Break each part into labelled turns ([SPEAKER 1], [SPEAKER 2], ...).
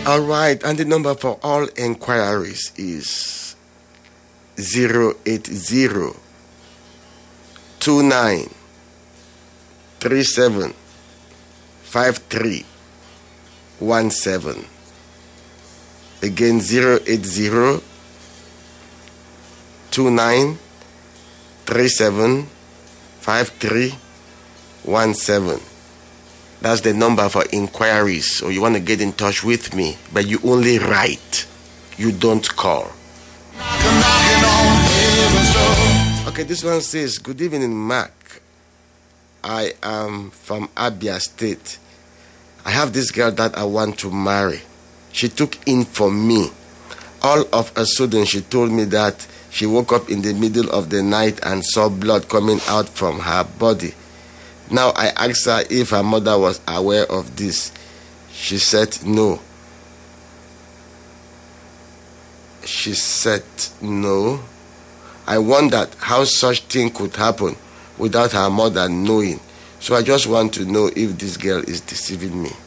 [SPEAKER 1] All right, and the number for all inquiries is 080 29 37 53 17. Again, 080 29 37 53 17. That's the number for inquiries. So you want to get in touch with me, but you only write. You don't call. Okay, this one says, good evening, Mark. I am from Abia State. I have this girl that I want to marry. She took in for me. All of a sudden, she told me that she woke up in the middle of the night and saw blood coming out from her body. Now I asked her if her mother was aware of this. She said no. She said no. I wondered how such thing could happen without her mother knowing. So I just want to know if this girl is deceiving me.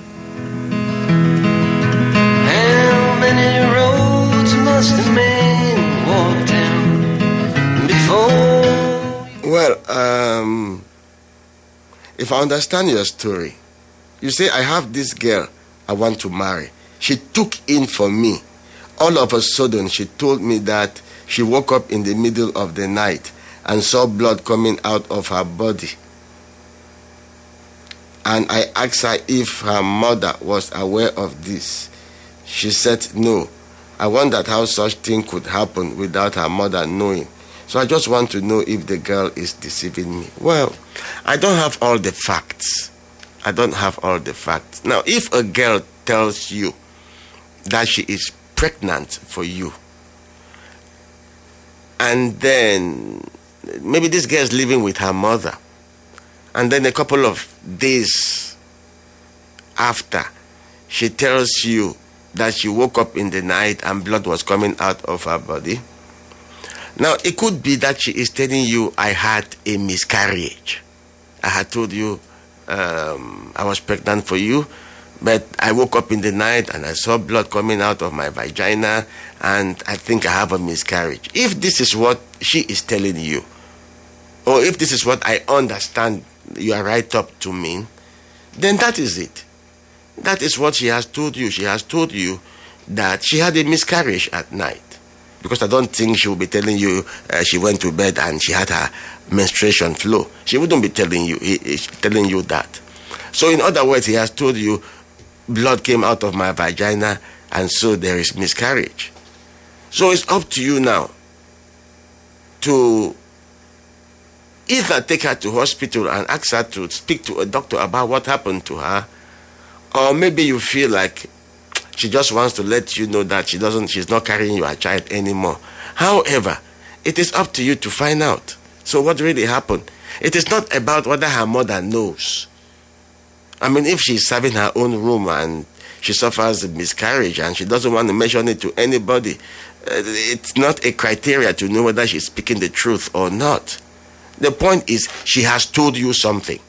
[SPEAKER 2] How many roads must a man walk down before?
[SPEAKER 1] Well, if I understand your story, you say I have this girl I want to marry. She took in for me. All of a sudden, she told me that she woke up in the middle of the night and saw blood coming out of her body. And I asked her if her mother was aware of this. She said no. I wondered how such thing could happen without her mother knowing. So I just want to know if the girl is deceiving me. Well, I don't have all the facts. I don't have all the facts. Now, if a girl tells you that she is pregnant for you, and then maybe this girl is living with her mother, and then a couple of days after, she tells you that she woke up in the night and blood was coming out of her body. Now, it could be that she is telling you, I had a miscarriage. I had told you I was pregnant for you, but I woke up in the night and I saw blood coming out of my vagina, and I think I have a miscarriage. If this is what she is telling you, or if this is what I understand you are right up to mean, then that is it. That is what she has told you. She has told you that she had a miscarriage at night. Because I don't think she will be telling you she went to bed and she had her menstruation flow. She wouldn't be telling you that. So in other words, he has told you blood came out of my vagina and so there is miscarriage. So it's up to you now to either take her to hospital and ask her to speak to a doctor about what happened to her, or maybe you feel like she just wants to let you know that she's not carrying your child anymore. However, it is up to you to find out. So what really happened? It is not about whether her mother knows. I mean, if she's serving her own room and she suffers a miscarriage and she doesn't want to mention it to anybody, it's not a criteria to know whether she's speaking the truth or not. The point is, she has told you something.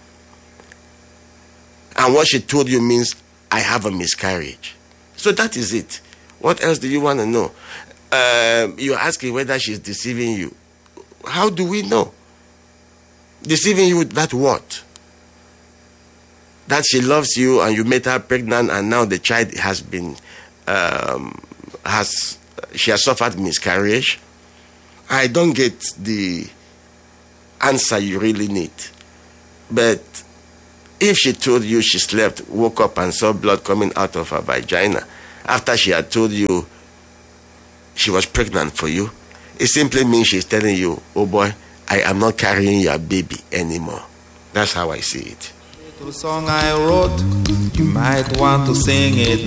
[SPEAKER 1] And what she told you means, I have a miscarriage. So that is it. What else do you want to know? You're asking whether she's deceiving you. How do we know? Deceiving you, that what? That she loves you and you made her pregnant and now the child has been, she has suffered miscarriage? I don't get the answer you really need. But if she told you she slept, woke up and saw blood coming out of her vagina after she had told you she was pregnant for you, it simply means she's telling you, oh boy, I am not carrying your baby anymore. That's how I see it.
[SPEAKER 3] The song I wrote, you might want to sing it